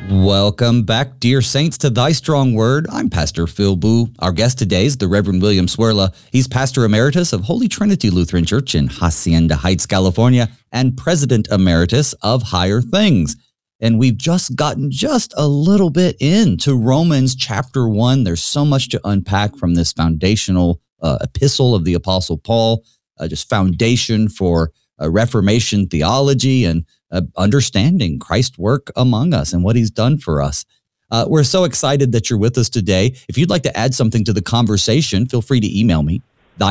Welcome back, dear saints, to Thy Strong Word. I'm Pastor Phil Boo. Our guest today is the Reverend William Swirla. He's Pastor Emeritus of Holy Trinity Lutheran Church in Hacienda Heights, California, and President Emeritus of Higher Things. And we've just gotten just a little bit into Romans chapter 1. There's so much to unpack from this foundational epistle of the Apostle Paul, just foundation for Reformation theology and understanding Christ's work among us and what he's done for us. We're so excited that you're with us today. If you'd like to add something to the conversation, feel free to email me,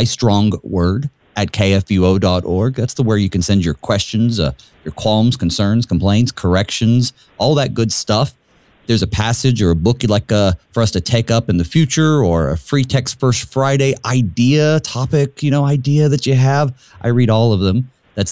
thystrongword@kfuo.org. That's where you can send your questions, your qualms, concerns, complaints, corrections, all that good stuff. There's a passage or a book you'd like for us to take up in the future, or a free text First Friday idea, topic, idea that you have. I read all of them. That's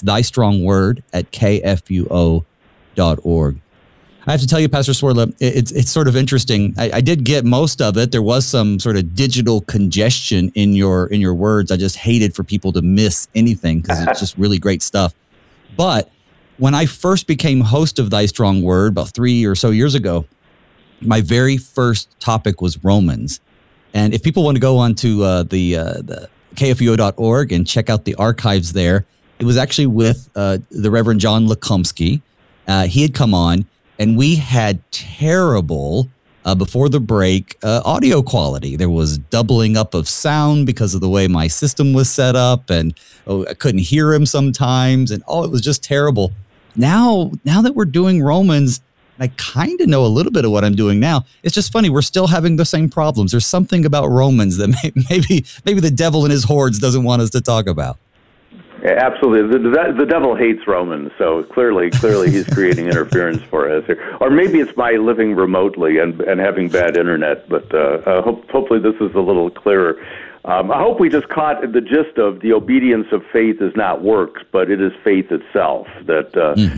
thystrongword@kfuo.org. I have to tell you, Pastor Swirla, it's sort of interesting. I did get most of it. There was some sort of digital congestion in your words. I just hated for people to miss anything because it's just really great stuff. But when I first became host of Thy Strong Word about 3 or so years ago, my very first topic was Romans. And if people want to go onto the kfuo.org and check out the archives there, it was actually with the Reverend John Lekumsky. He had come on, and we had terrible, before the break, audio quality. There was doubling up of sound because of the way my system was set up, and I couldn't hear him sometimes, and it was just terrible. Now that we're doing Romans, I kind of know a little bit of what I'm doing now. It's just funny. We're still having the same problems. There's something about Romans that maybe the devil and his hordes doesn't want us to talk about. Absolutely. The devil hates Romans, so clearly he's creating interference for us here. Or maybe it's my living remotely and having bad internet, but hopefully this is a little clearer. I hope we just caught the gist of the obedience of faith is not works, but it is faith itself. That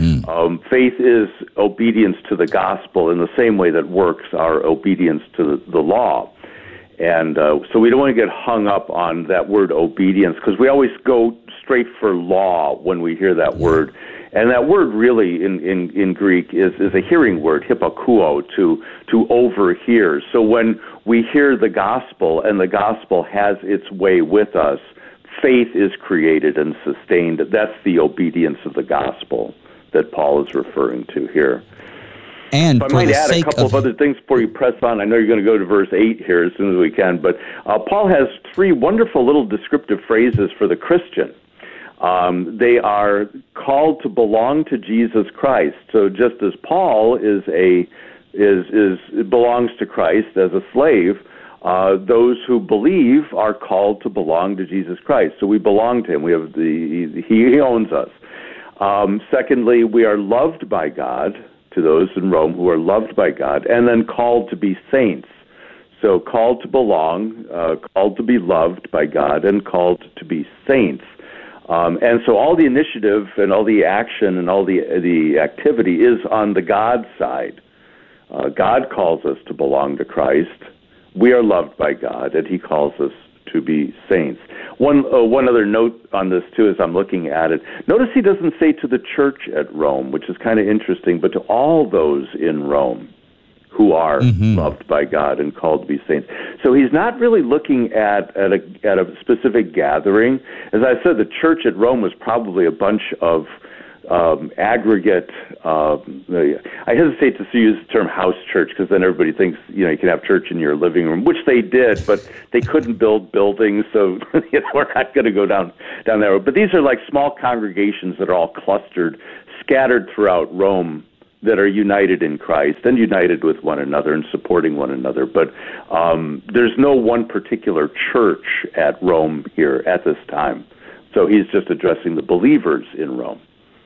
faith is obedience to the gospel in the same way that works are obedience to the law. And so we don't want to get hung up on that word obedience, because we always go straight for law when we hear that word. And that word really in Greek is a hearing word, hypokouo, to overhear. So when we hear the gospel and the gospel has its way with us, faith is created and sustained. That's the obedience of the gospel that Paul is referring to here. And I might add a couple of other things before you press on. I know you're going to go to verse 8 here as soon as we can, but Paul has 3 wonderful little descriptive phrases for the Christian. They are called to belong to Jesus Christ. So just as Paul belongs to Christ as a slave, those who believe are called to belong to Jesus Christ. So we belong to him. We have he owns us. Secondly, we are loved by God, to those in Rome who are loved by God, and then called to be saints. So called to belong, called to be loved by God, and called to be saints. And so all the initiative and all the action and all the activity is on the God side. God calls us to belong to Christ. We are loved by God, and he calls us to be saints. One other note on this, too, as I'm looking at it. Notice he doesn't say to the church at Rome, which is kind of interesting, but to all those in Rome who are loved by God and called to be saints. So he's not really looking at a specific gathering. As I said, the church at Rome was probably a bunch of aggregate, I hesitate to use the term house church, because then everybody thinks, you can have church in your living room, which they did, but they couldn't build buildings, so we're not going to go down that road. But these are like small congregations that are all clustered, scattered throughout Rome, that are united in Christ and united with one another and supporting one another. But there's no one particular church at Rome here at this time. So he's just addressing the believers in Rome.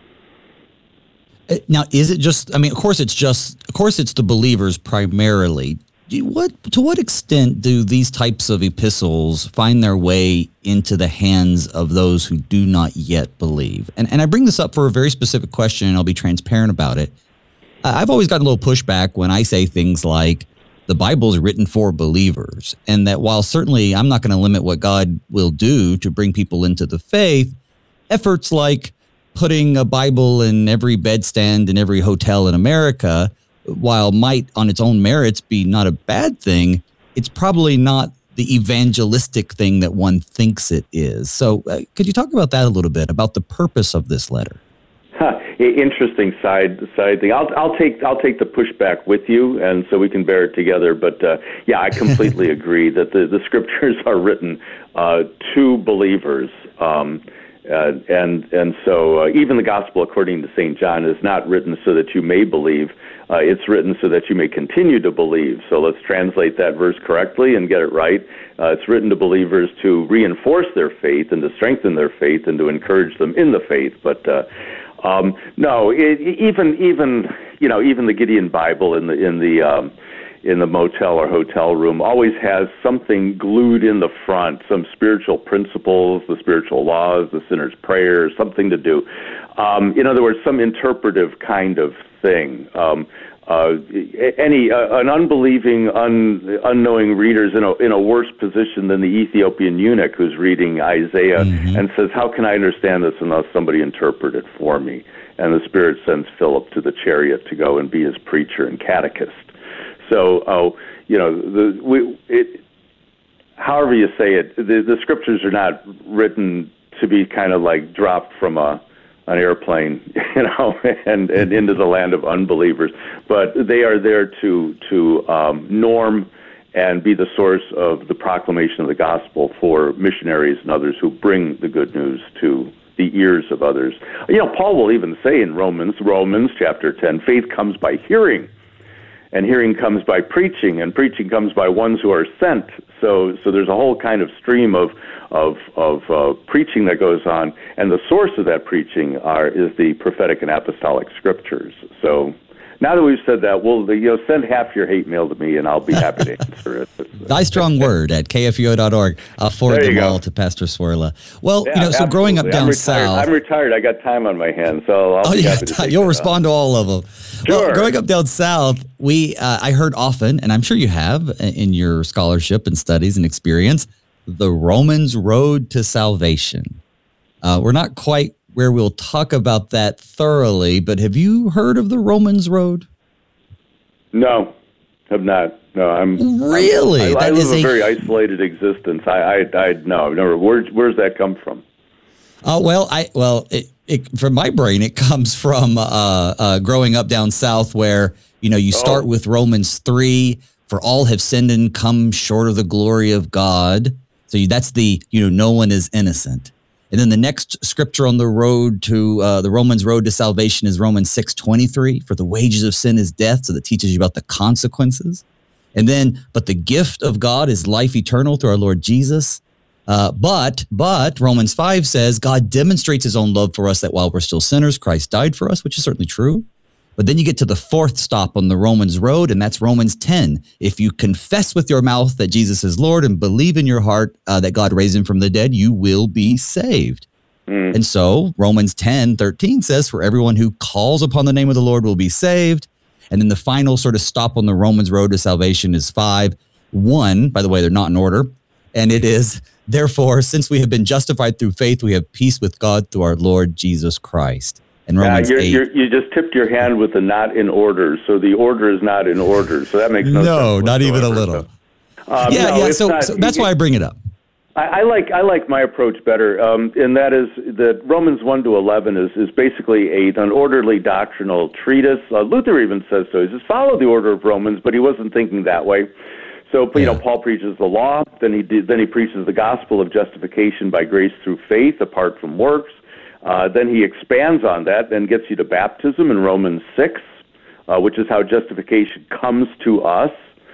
Now, is it just, of course it's the believers primarily. To what extent do these types of epistles find their way into the hands of those who do not yet believe? And I bring this up for a very specific question, and I'll be transparent about it. I've always gotten a little pushback when I say things like the Bible is written for believers, and that while certainly I'm not going to limit what God will do to bring people into the faith, efforts like putting a Bible in every bedstand in every hotel in America while might on its own merits be not a bad thing, it's probably not the evangelistic thing that one thinks it is. So could you talk about that a little bit, about the purpose of this letter? Interesting side thing. I'll take the pushback with you, and so we can bear it together. But yeah, I completely agree that the scriptures are written to believers, and so even the gospel according to St. John is not written so that you may believe. It's written so that you may continue to believe. So let's translate that verse correctly and get it right. It's written to believers to reinforce their faith and to strengthen their faith and to encourage them in the faith. But no, even the Gideon Bible in the motel or hotel room always has something glued in the front, some spiritual principles, the spiritual laws, the sinner's prayer, something to do. In other words, some interpretive kind of thing. An unbelieving, unknowing reader's in a worse position than the Ethiopian eunuch who's reading Isaiah and says, "How can I understand this unless somebody interpret it for me?" And the Spirit sends Philip to the chariot to go and be his preacher and catechist. So, however you say it, the scriptures are not written to be kind of like dropped from an airplane, and into the land of unbelievers. But they are there to norm and be the source of the proclamation of the gospel for missionaries and others who bring the good news to the ears of others. Paul will even say in Romans chapter 10, faith comes by hearing, and hearing comes by preaching, and preaching comes by ones who are sent. So there's a whole kind of stream of preaching that goes on, and the source of that preaching is the prophetic and apostolic scriptures. So now that we've said that, we'll send half your hate mail to me, and I'll be happy to answer it. Thy strong word at kfuo.org. I'll forward them all to Pastor Swerla. Well, so growing up down south, I'm retired. I got time on my hands, so I'll be happy to you'll respond to all of them. Sure. Well, growing up down south, I heard often, and I'm sure you have in your scholarship and studies and experience, the Romans Road to Salvation. We're not quite where we'll talk about that thoroughly, but have you heard of the Romans Road? No, have not. No, really. I live a very isolated existence. No, I've never. Where's that come from? From my brain, it comes from growing up down south, where you start with Romans 3, for all have sinned and come short of the glory of God. So that's no one is innocent. And then the next scripture on the road to the Romans road to salvation is Romans 6:23, for the wages of sin is death. So that teaches you about the consequences. And then, but the gift of God is life eternal through our Lord Jesus. But Romans 5 says God demonstrates his own love for us, that while we're still sinners, Christ died for us, which is certainly true. But then you get to the fourth stop on the Romans road, and that's Romans 10. If you confess with your mouth that Jesus is Lord and believe in your heart that God raised him from the dead, you will be saved. And so Romans 10:13 says, for everyone who calls upon the name of the Lord will be saved. And then the final sort of stop on the Romans road to salvation is 5:1. By the way, they're not in order. And it is, therefore, since we have been justified through faith, we have peace with God through our Lord Jesus Christ. And Romans 8. You just tipped your hand with the not in order, so the order is not in order. So that makes no sense. No, not even a little. So that's why I bring it up. I like my approach better, and that is that Romans 1-11 is basically an orderly doctrinal treatise. Luther even says so. He says, follow the order of Romans, but he wasn't thinking that way. So, Paul preaches the law, then he preaches the gospel of justification by grace through faith, apart from works. Then he expands on that, then gets you to baptism in Romans 6, which is how justification comes to us.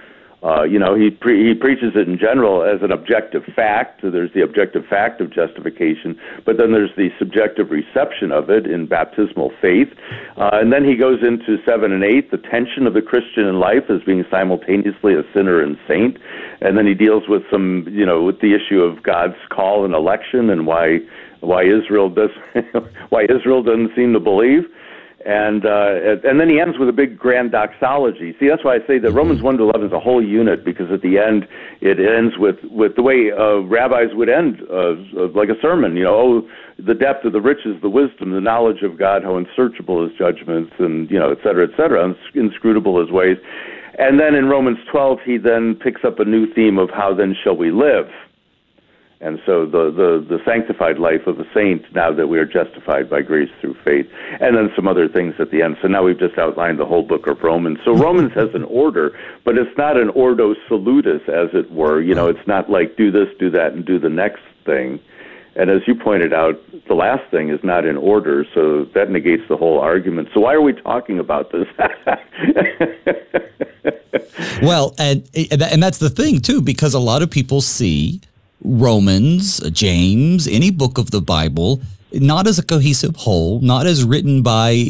He preaches it in general as an objective fact. So there's the objective fact of justification, but then there's the subjective reception of it in baptismal faith. And then he goes into 7 and 8, the tension of the Christian in life as being simultaneously a sinner and saint. And then he deals with with the issue of God's call and election and why Israel doesn't seem to believe. And then he ends with a big grand doxology. See, that's why I say that Romans 1 to 11 is a whole unit, because at the end it ends with the way rabbis would end like a sermon. Oh, the depth of the riches, the wisdom, the knowledge of God, how unsearchable his judgments, and et cetera, inscrutable his ways. And then in Romans 12, he then picks up a new theme of how then shall we live. And so the sanctified life of a saint, now that we are justified by grace through faith, and then some other things at the end. So now we've just outlined the whole book of Romans. So Romans has an order, but it's not an ordo salutis, as it were. It's not like do this, do that, and do the next thing. And as you pointed out, the last thing is not in order, so that negates the whole argument. So why are we talking about this? Well, and that's the thing, too, because a lot of people see Romans, James, any book of the Bible, not as a cohesive whole, not as written by,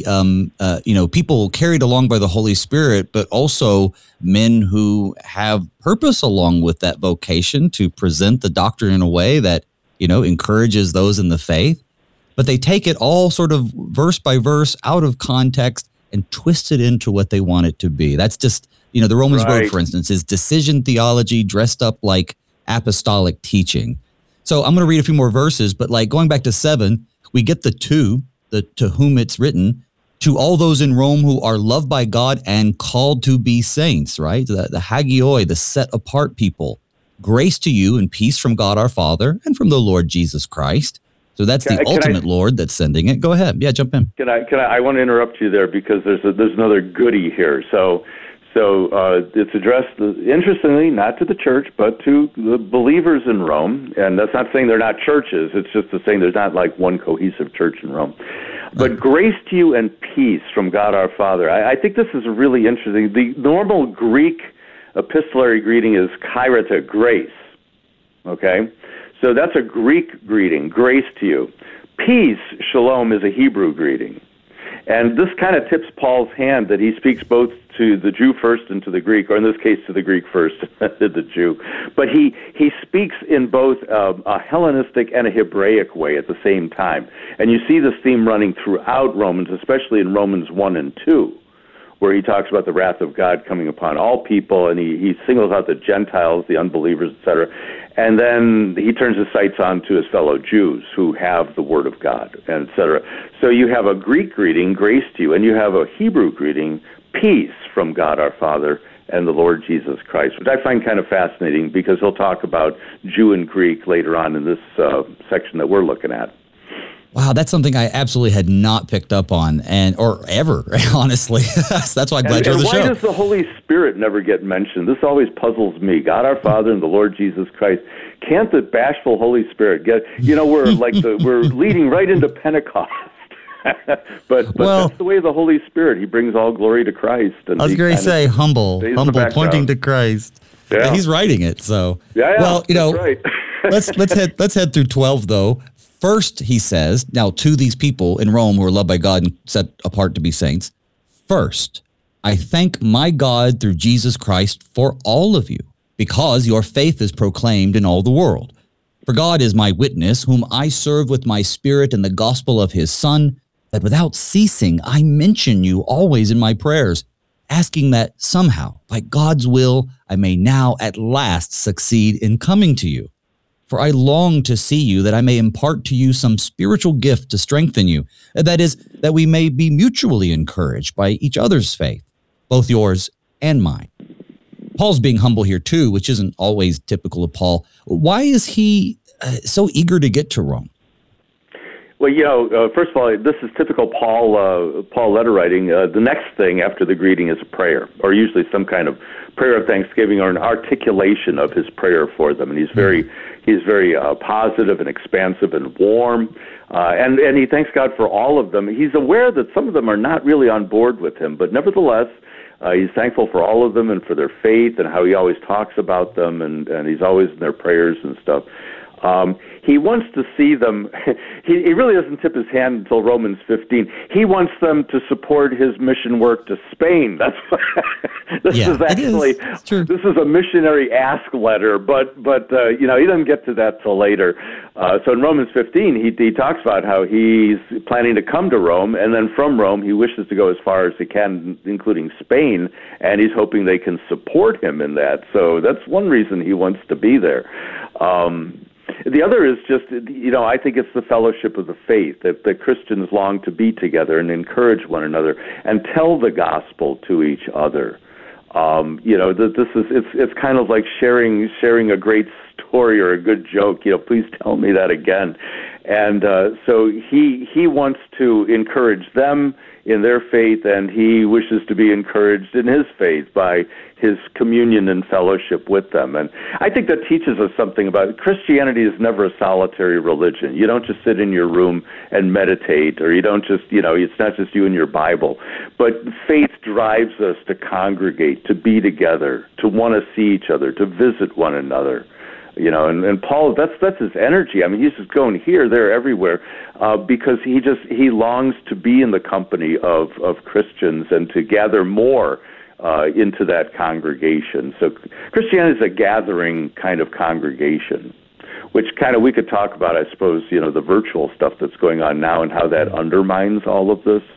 people carried along by the Holy Spirit, but also men who have purpose along with that vocation to present the doctrine in a way that encourages those in the faith, but they take it all sort of verse by verse out of context and twist it into what they want it to be. That's just, the Romans Road, for instance, is decision theology dressed up like apostolic teaching. So I'm going to read a few more verses, but like going back to 7, we get the to whom it's written, to all those in Rome who are loved by God and called to be saints, right? The hagioi, the set apart people. Grace to you and peace from God our Father and from the Lord Jesus Christ. So that's the ultimate Lord that's sending it. Go ahead. Yeah, jump in. I want to interrupt you there, because there's another goodie here. So it's addressed, interestingly, not to the church, but to the believers in Rome. And that's not saying they're not churches. It's just saying there's not like one cohesive church in Rome. But grace to you and peace from God our Father. I think this is really interesting. The normal Greek epistolary greeting is kairata, grace. Okay? So that's a Greek greeting, grace to you. Peace, shalom, is a Hebrew greeting. And this kind of tips Paul's hand that he speaks both to the Jew first and to the Greek, or in this case to the Greek first, the Jew. But he speaks in both a Hellenistic and a Hebraic way at the same time. And you see this theme running throughout Romans, especially in Romans 1 and 2. Where he talks about the wrath of God coming upon all people, and he singles out the Gentiles, the unbelievers, etc. And then he turns his sights on to his fellow Jews who have the Word of God, and etc. So you have a Greek greeting, grace to you, and you have a Hebrew greeting, peace from God our Father and the Lord Jesus Christ, which I find kind of fascinating, because he'll talk about Jew and Greek later on in this section that we're looking at. Wow, that's something I absolutely had not picked up on, or ever, honestly. That's why I'm glad you're on the show. Why does the Holy Spirit never get mentioned? This always puzzles me. God our Father and the Lord Jesus Christ. Can't the bashful Holy Spirit get? We're leading right into Pentecost. but that's the way of the Holy Spirit. He brings all glory to Christ. And I was going to say humble, pointing to Christ. Yeah. He's writing it. So well, right. let's head through 12 though. First, he says, now to these people in Rome who are loved by God and set apart to be saints, first, I thank my God through Jesus Christ for all of you, because your faith is proclaimed in all the world. For God is my witness, whom I serve with my spirit in the gospel of his Son, that without ceasing I mention you always in my prayers, asking that somehow, by God's will, I may now at last succeed in coming to you. For I long to see you, that I may impart to you some spiritual gift to strengthen you. That is, that we may be mutually encouraged by each other's faith, both yours and mine. Paul's being humble here too, which isn't always typical of Paul. Why is he so eager to get to Rome? Well, first of all, this is typical Paul letter writing. The next thing after the greeting is a prayer, or usually some kind of prayer of thanksgiving or an articulation of his prayer for them. And he's very positive and expansive and warm, and he thanks God for all of them. He's aware that some of them are not really on board with him, but nevertheless, he's thankful for all of them and for their faith and how he always talks about them, and he's always in their prayers and stuff. He wants to see them. He really doesn't tip his hand until Romans 15. He wants them to support his mission work to Spain. That's this is actually this is a missionary ask letter, but he doesn't get to that till later. So in Romans 15, he talks about how he's planning to come to Rome, and then from Rome he wishes to go as far as he can, including Spain, and he's hoping they can support him in that. So that's one reason he wants to be there. The other is just, I think it's the fellowship of the faith, that the Christians long to be together and encourage one another and tell the gospel to each other. It's kind of like sharing a great story or a good joke. Please tell me that again. And so he wants to encourage them in their faith, and he wishes to be encouraged in his faith by his communion and fellowship with them. And I think that teaches us something about it. Christianity is never a solitary religion. You don't just sit in your room and meditate, or you don't just, it's not just you and your Bible. But faith drives us to congregate, to be together, to want to see each other, to visit one another. And Paul, that's his energy. I mean, he's just going here, there, everywhere, because he longs to be in the company of Christians and to gather more into that congregation. So Christianity is a gathering kind of congregation, which kind of we could talk about, I suppose, the virtual stuff that's going on now and how that undermines all of this.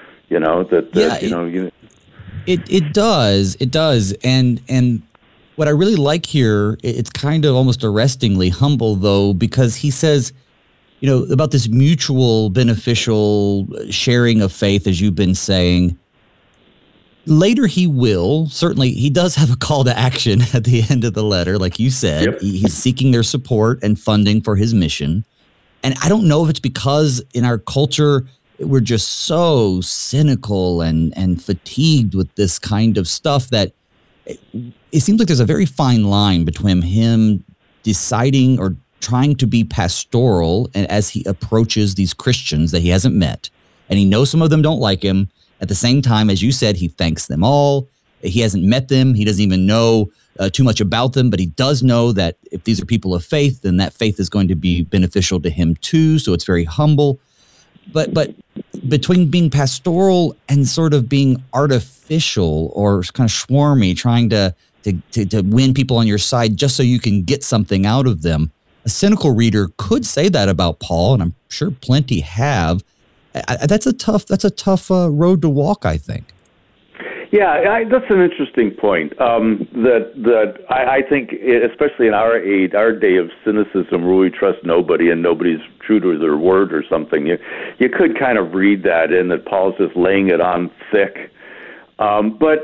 It does, and what I really like here, it's kind of almost arrestingly humble, though, because he says, about this mutual beneficial sharing of faith, as you've been saying. Later he does have a call to action at the end of the letter, like you said. Yep. He's seeking their support and funding for his mission. And I don't know if it's because in our culture, we're just so cynical and fatigued with this kind of stuff that it seems like there's a very fine line between him deciding or trying to be pastoral and as he approaches these Christians that he hasn't met. And he knows some of them don't like him. At the same time, as you said, he thanks them all. He hasn't met them. He doesn't even know too much about them, but he does know that if these are people of faith, then that faith is going to be beneficial to him too. So it's very humble. But between being pastoral and sort of being artificial or kind of swarmy, trying to win people on your side just so you can get something out of them, a cynical reader could say that about Paul, and I'm sure plenty have. That's a tough road to walk, I think. Yeah, that's an interesting point. I think, especially in our age, our day of cynicism, where we trust nobody and nobody's true to their word or something, you could kind of read that in that Paul's just laying it on thick. But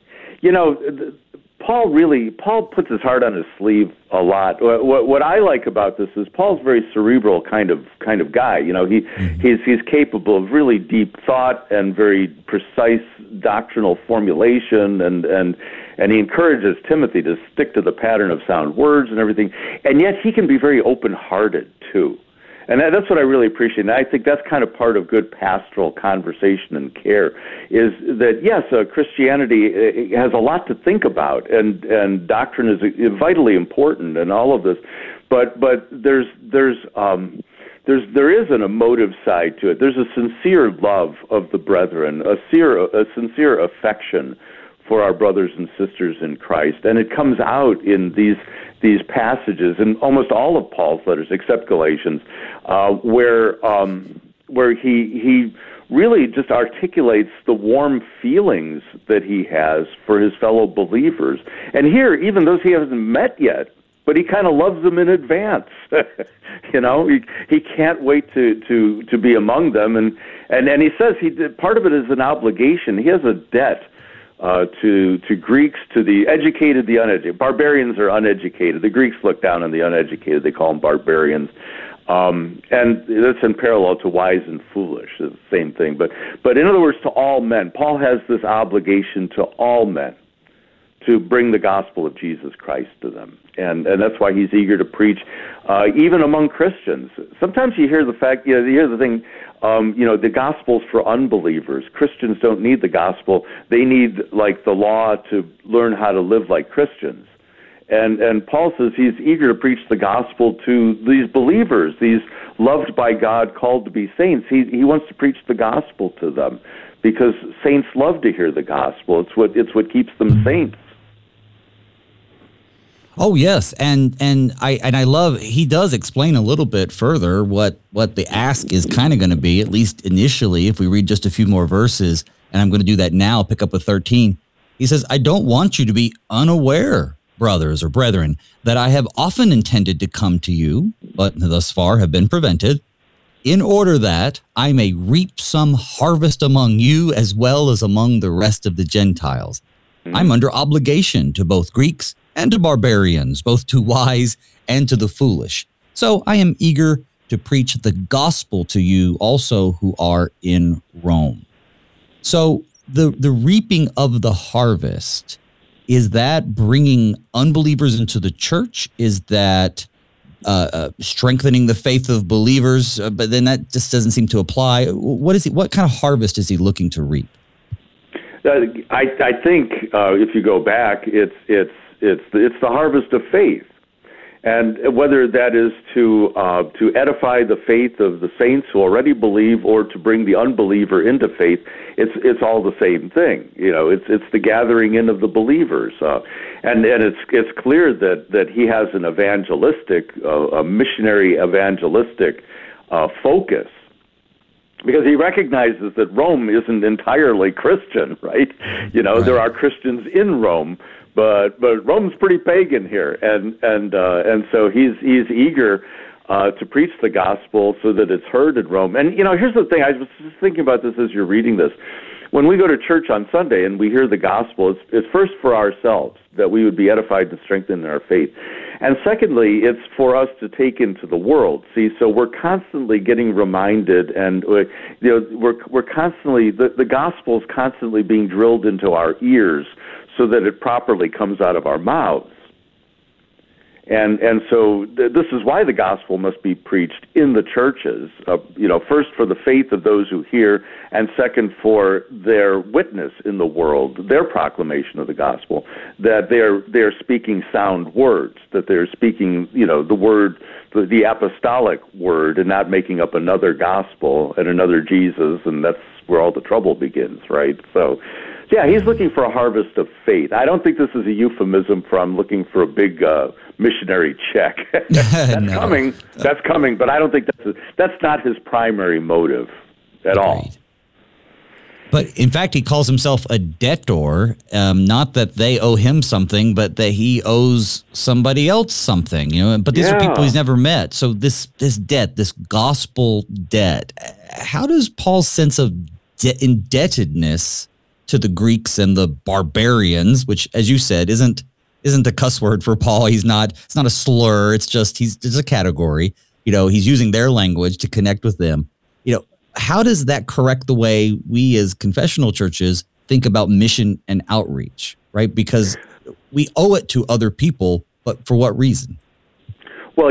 Paul puts his heart on his sleeve a lot. What I like about this is Paul's very cerebral kind of guy. He's capable of really deep thought and very precise doctrinal formulation, and he encourages Timothy to stick to the pattern of sound words and everything. And yet he can be very open-hearted too. And that's what I really appreciate. And I think that's kind of part of good pastoral conversation and care, is that, yes, Christianity has a lot to think about, and doctrine is vitally important and all of this. But there is an emotive side to it. There's a sincere love of the brethren, a sincere affection for our brothers and sisters in Christ, and it comes out in these passages in almost all of Paul's letters, except Galatians, where he really just articulates the warm feelings that he has for his fellow believers. And here, even those he hasn't met yet, but he kind of loves them in advance. He can't wait to be among them, and he says part of it is an obligation. He has a debt to Greeks, to the educated, the uneducated. Barbarians are uneducated. The Greeks look down on the uneducated. They call them barbarians. And that's in parallel to wise and foolish. It's the same thing. But in other words, to all men. Paul has this obligation to all men to bring the gospel of Jesus Christ to them. And that's why he's eager to preach, even among Christians. Sometimes you hear the fact, you hear the thing, the gospel's for unbelievers. Christians don't need the gospel. They need, like, the law to learn how to live like Christians. And Paul says he's eager to preach the gospel to these believers, these loved by God, called to be saints. He wants to preach the gospel to them because saints love to hear the gospel. It's what keeps them saints. Oh yes, and I love, he does explain a little bit further what the ask is kind of going to be, at least initially, if we read just a few more verses, and I'm going to do that now, pick up with 13. He says, I don't want you to be unaware, brothers or brethren, that I have often intended to come to you, but thus far have been prevented, in order that I may reap some harvest among you as well as among the rest of the Gentiles. I'm under obligation to both Greeks and to barbarians, both to wise and to the foolish. So I am eager to preach the gospel to you also who are in Rome. So the reaping of the harvest, is that bringing unbelievers into the church? Is that strengthening the faith of believers? But then that just doesn't seem to apply. What kind of harvest is he looking to reap? I think if you go back, it's the harvest of faith, and whether that is to edify the faith of the saints who already believe, or to bring the unbeliever into faith, it's all the same thing. It's the gathering in of the believers, and it's clear that he has an evangelistic, a missionary evangelistic focus. Because he recognizes that Rome isn't entirely Christian, right? There are Christians in Rome, but Rome's pretty pagan here, and so he's eager to preach the gospel so that it's heard in Rome. And here's the thing: I was just thinking about this as you're reading this. When we go to church on Sunday and we hear the gospel, it's first for ourselves, that we would be edified and strengthened in our faith. And secondly, it's for us to take into the world. See, so we're constantly getting reminded, and we're constantly, the gospel is constantly being drilled into our ears so that it properly comes out of our mouths. And so this is why the gospel must be preached in the churches, first for the faith of those who hear, and second for their witness in the world, their proclamation of the gospel, that they're speaking sound words, that they're speaking, the word, the apostolic word, and not making up another gospel and another Jesus, and that's where all the trouble begins, right? So, yeah, he's looking for a harvest of faith. I don't think this is a euphemism for I'm looking for a big missionary check. That's coming, but I don't think that's not his primary motive at all. But in fact, he calls himself a debtor, not that they owe him something, but that he owes somebody else something. But these are people he's never met. So this debt, this gospel debt, how does Paul's sense of indebtedness to the Greeks and the barbarians, which, as you said, isn't a cuss word for Paul. It's not a slur. It's just it's a category. He's using their language to connect with them. How does that correct the way we as confessional churches think about mission and outreach, right? Because we owe it to other people, but for what reason? Well,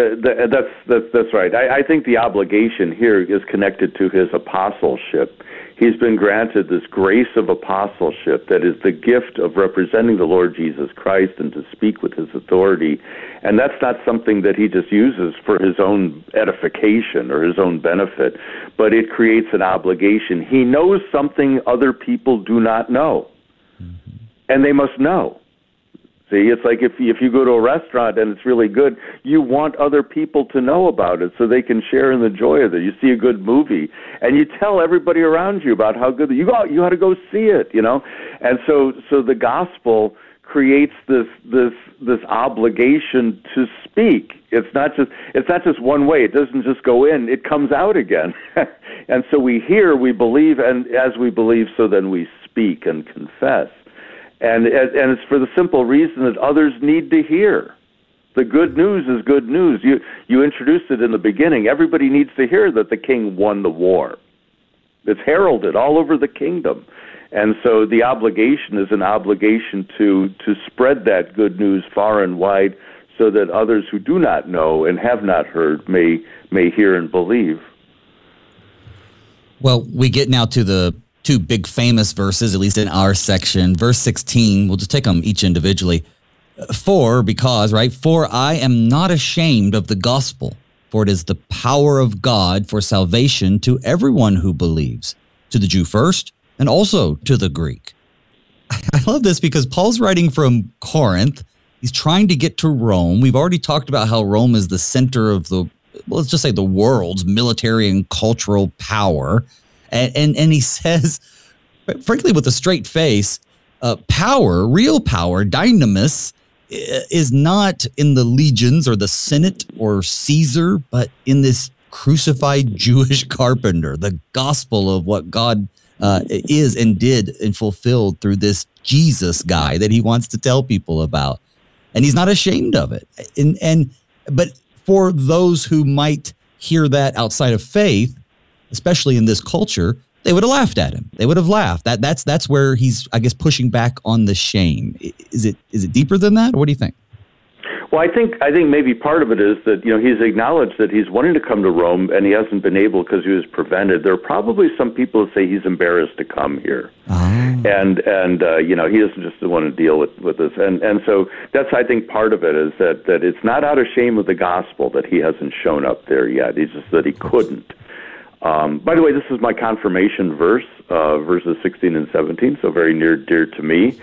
that's right. I think the obligation here is connected to his apostleship. He's been granted this grace of apostleship that is the gift of representing the Lord Jesus Christ and to speak with his authority. And that's not something that he just uses for his own edification or his own benefit, but it creates an obligation. He knows something other people do not know, and they must know. See, it's like if you go to a restaurant and it's really good, you want other people to know about it so they can share in the joy of it. You see a good movie, and you tell everybody around you about how good you ought to go see it, And so the gospel creates this obligation to speak. It's not just one way. It doesn't just go in; it comes out again. And so we hear, we believe, and as we believe, so then we speak and confess. And it's for the simple reason that others need to hear. The good news is good news. You introduced it in the beginning. Everybody needs to hear that the king won the war. It's heralded all over the kingdom. And so the obligation is an obligation to spread that good news far and wide so that others who do not know and have not heard may hear and believe. Well, we get now to the two big famous verses, at least in our section. Verse 16, we'll just take them each individually. For I am not ashamed of the gospel, for it is the power of God for salvation to everyone who believes, to the Jew first, and also to the Greek. I love this because Paul's writing from Corinth. He's trying to get to Rome. We've already talked about how Rome is the center of let's just say the world's military and cultural power. And he says, frankly, with a straight face, power, real power, dynamis, is not in the legions or the Senate or Caesar, but in this crucified Jewish carpenter, the gospel of what God is and did and fulfilled through this Jesus guy that he wants to tell people about. And he's not ashamed of it. But for those who might hear that outside of faith, especially in this culture, they would have laughed at him. They would have laughed. That's where he's, I guess, pushing back on the shame. Is it deeper than that, or what do you think? Well, I think maybe part of it is that he's acknowledged that he's wanting to come to Rome and he hasn't been able because he was prevented. There are probably some people who say he's embarrassed to come here, and he doesn't just want to deal with this, and so that's, I think, part of it is that it's not out of shame of the gospel that he hasn't shown up there yet. It's just that he couldn't. By the way, this is my confirmation verse, verses 16 and 17, so very dear to me.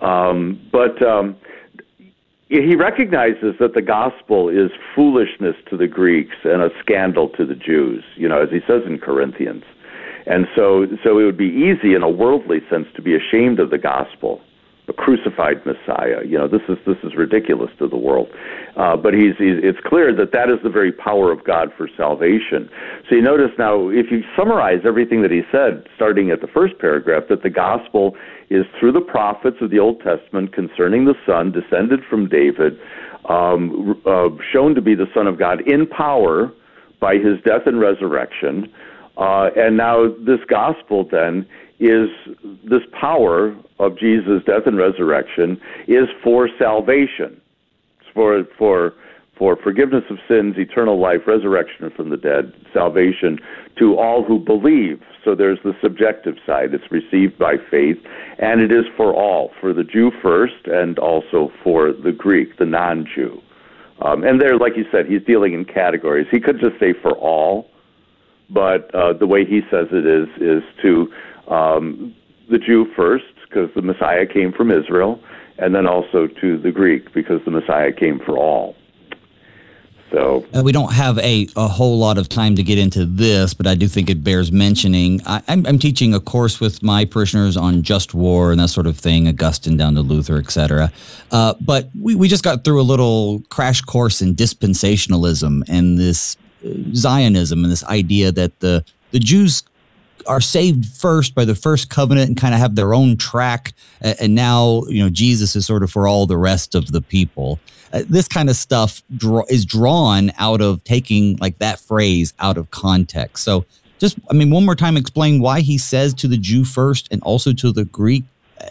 He recognizes that the gospel is foolishness to the Greeks and a scandal to the Jews, as he says in Corinthians. And so it would be easy in a worldly sense to be ashamed of the gospel, a crucified Messiah. This is ridiculous to the world. But it's clear that is the very power of God for salvation. So you notice now, if you summarize everything that he said, starting at the first paragraph, that the gospel is through the prophets of the Old Testament concerning the Son, descended from David, shown to be the Son of God in power by his death and resurrection. And now this gospel then is this power of Jesus' death and resurrection is for salvation. It's for forgiveness of sins, eternal life, resurrection from the dead, salvation to all who believe. So there's the subjective side. It's received by faith, and it is for all, for the Jew first and also for the Greek, the non-Jew. And there, like you said, he's dealing in categories. He could just say for all, but the way he says it is to the Jew first, because the Messiah came from Israel, and then also to the Greek, because the Messiah came for all. So we don't have a whole lot of time to get into this, but I do think it bears mentioning. I'm teaching a course with my parishioners on just war and that sort of thing, Augustine down to Luther, etc. But we just got through a little crash course in dispensationalism and this Zionism and this idea that the Jews are saved first by the first covenant and kind of have their own track, and now Jesus is sort of for all the rest of the people. This kind of stuff is drawn out of taking like that phrase out of context. So one more time, explain why he says to the Jew first and also to the Greek.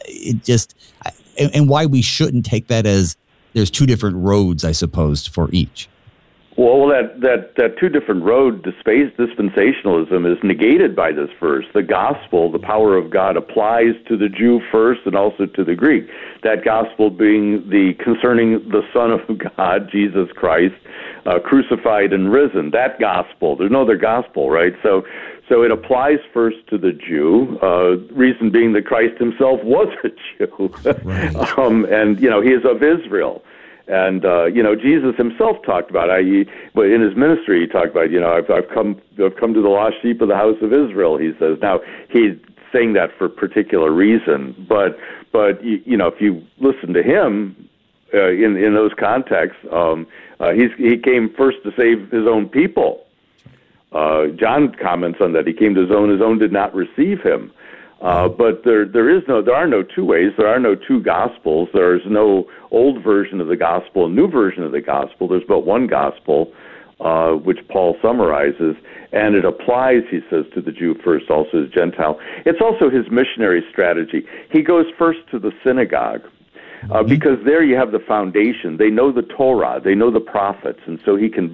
And why we shouldn't take that as there's two different roads, I suppose, for each. Well, that two different road dispensationalism is negated by this verse. The gospel, the power of God, applies to the Jew first and also to the Greek. That gospel being concerning the Son of God, Jesus Christ, crucified and risen. That gospel. There's no other gospel, right? So it applies first to the Jew. Reason being that Christ himself was a Jew, right. And he is of Israel. And Jesus himself talked about but in his ministry he talked about I've come to the lost sheep of the house of Israel. He says now he's saying that for a particular reason, but if you listen to him in those contexts, he came first to save his own people. John comments on that. He came to his own did not receive him. But there are no two ways. There are no two gospels. There's no old version of the gospel, a new version of the gospel. There's but one gospel, which Paul summarizes, and it applies, he says, to the Jew first, also to the Gentile. It's also his missionary strategy. He goes first to the synagogue, because there you have the foundation. They know the Torah. They know the prophets, and so he can,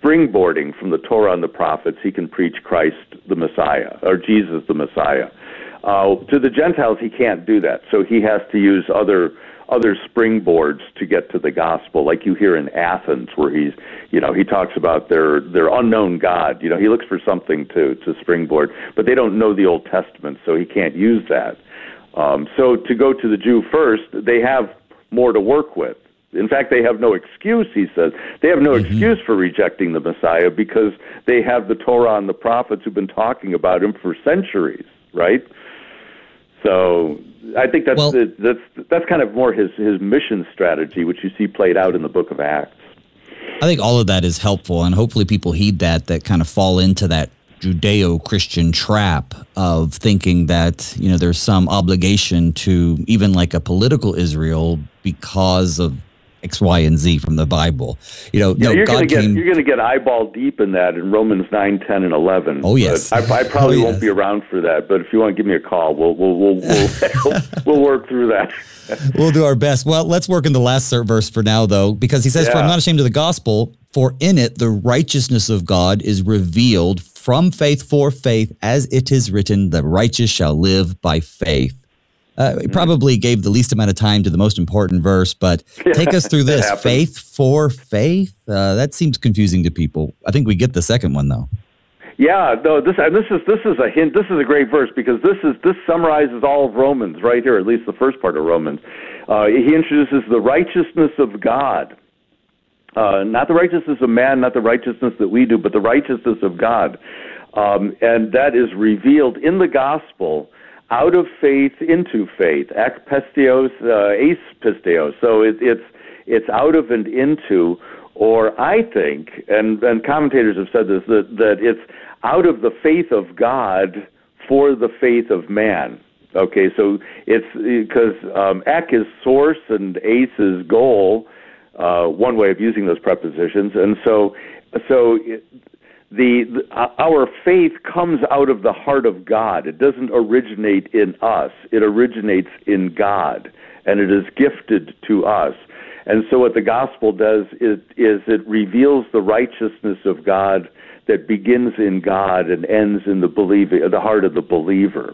springboarding from the Torah and the prophets, he can preach Christ the Messiah, or Jesus the Messiah. To the Gentiles, he can't do that, so he has to use other springboards to get to the gospel, like you hear in Athens, where he talks about their unknown God. He looks for something to springboard, but they don't know the Old Testament, so he can't use that. So to go to the Jew first, they have more to work with. In fact, they have no excuse, he says. They have no excuse for rejecting the Messiah because they have the Torah and the prophets who've been talking about him for centuries, right? So I think that's kind of more his mission strategy, which you see played out in the book of Acts. I think all of that is helpful, and hopefully people heed that kind of fall into that Judeo-Christian trap of thinking that, there's some obligation to even like a political Israel because of X, Y, and Z from the Bible. You're going to get eyeball deep in that in Romans 9, 10, and 11. Oh yes, I probably won't be around for that. But if you want to give me a call, we'll we'll work through that. We'll do our best. Well, let's work in the last verse for now, though, because he says, "For I'm not ashamed of the gospel, for in it the righteousness of God is revealed from faith for faith, as it is written, the righteous shall live by faith." He probably gave the least amount of time to the most important verse, but take us through this. Faith for faith? That seems confusing to people. I think we get the second one, though. Yeah, no, this is a hint. This is a great verse because this summarizes all of Romans right here, at least the first part of Romans. He introduces the righteousness of God. Not the righteousness of man, not the righteousness that we do, but the righteousness of God. And that is revealed in the gospel out of faith into faith, ek pisteos, eis pisteos. So it's out of and into, or I think, and commentators have said this, that it's out of the faith of God for the faith of man. Okay, so it's because ek is source and eis is goal, one way of using those prepositions, and so our faith comes out of the heart of God. It doesn't originate in us. It originates in God, and it is gifted to us. And so what the gospel does is it reveals the righteousness of God that begins in God and ends in the heart of the believer.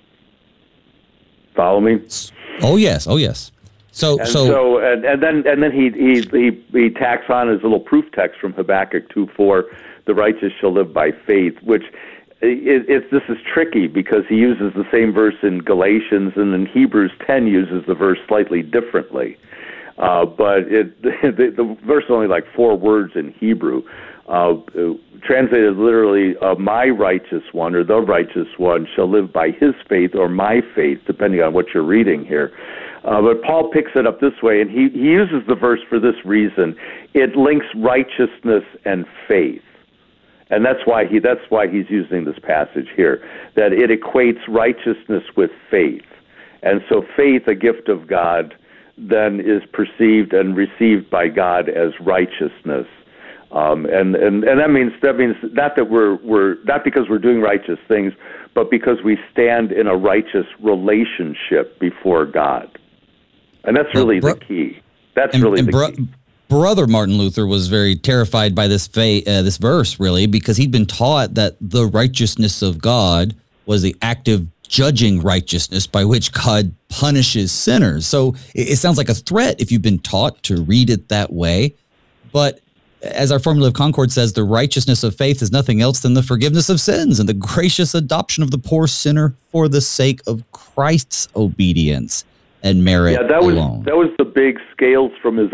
Follow me? Oh yes. So then he tacks on his little proof text from Habakkuk 2:4. The righteous shall live by faith, which this is tricky because he uses the same verse in Galatians, and in Hebrews 10 uses the verse slightly differently. But the verse is only like 4 words in Hebrew. Translated literally, my righteous one, or the righteous one, shall live by his faith or my faith, depending on what you're reading here. But Paul picks it up this way, and he uses the verse for this reason. It links righteousness and faith. And that's why he's using this passage here, that it equates righteousness with faith. And so faith, a gift of God, then is perceived and received by God as righteousness. And that means not that we're not because we're doing righteous things, but because we stand in a righteous relationship before God. And that's really the key. That's really the key. Brother Martin Luther was very terrified by this verse, really, because he'd been taught that the righteousness of God was the active judging righteousness by which God punishes sinners. So it sounds like a threat if you've been taught to read it that way. But as our Formula of Concord says, the righteousness of faith is nothing else than the forgiveness of sins and the gracious adoption of the poor sinner for the sake of Christ's obedience and merit alone. That was the big scales fell from his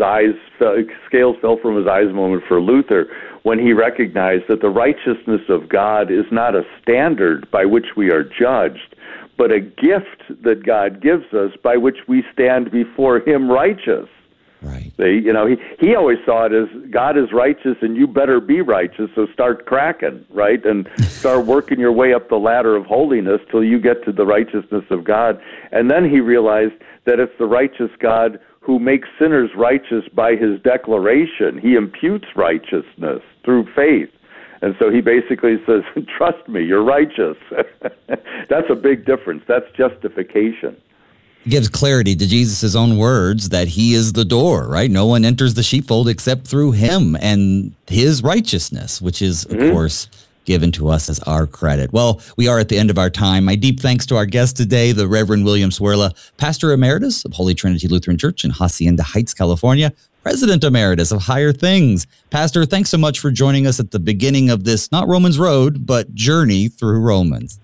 eyes moment for Luther, when he recognized that the righteousness of God is not a standard by which we are judged, but a gift that God gives us by which we stand before him righteous. Right. He always saw it as God is righteous and you better be righteous, so start cracking, right? And start working your way up the ladder of holiness till you get to the righteousness of God. And then he realized that it's the righteous God who makes sinners righteous by his declaration. He imputes righteousness through faith. And so he basically says, trust me, you're righteous. That's a big difference. That's justification. It gives clarity to Jesus' own words that he is the door, right? No one enters the sheepfold except through him and his righteousness, which is, of course, given to us as our credit. Well, we are at the end of our time. My deep thanks to our guest today, the Reverend William Cwirla, Pastor Emeritus of Holy Trinity Lutheran Church in Hacienda Heights, California, President Emeritus of Higher Things. Pastor, thanks so much for joining us at the beginning of this, not Romans Road, but journey through Romans.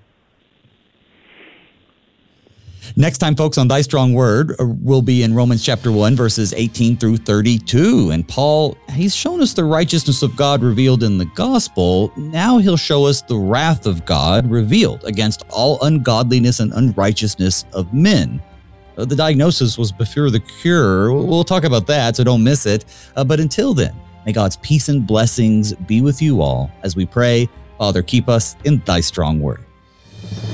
Next time, folks, on Thy Strong Word, we'll be in Romans chapter 1, verses 18 through 32. And Paul, he's shown us the righteousness of God revealed in the gospel. Now he'll show us the wrath of God revealed against all ungodliness and unrighteousness of men. The diagnosis was before the cure. We'll talk about that, so don't miss it. But until then, may God's peace and blessings be with you all as we pray, Father, keep us in Thy strong word.